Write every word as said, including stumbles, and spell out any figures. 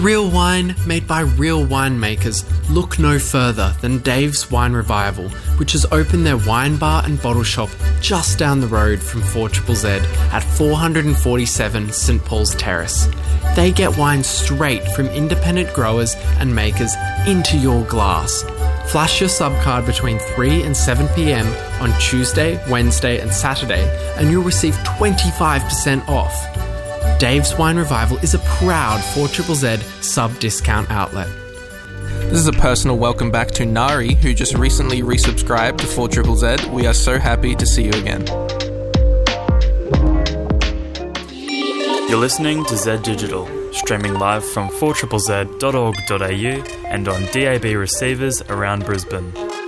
Real wine made by real winemakers. Look no further than Dave's Wine Revival, which has opened their wine bar and bottle shop just down the road from four Z Z Z at four forty-seven St Paul's Terrace. They get wine straight from independent growers and makers into your glass. Flash your subcard between three and seven p m on Tuesday, Wednesday and Saturday and you'll receive twenty-five percent off. Dave's Wine Revival is a proud four Z Z Z sub-discount outlet. This is a personal welcome back to Nari, who just recently resubscribed to four Z Z Z. We are so happy to see you again. You're listening to Z Digital, streaming live from four Z Z Z dot org dot a u and on D A B receivers around Brisbane.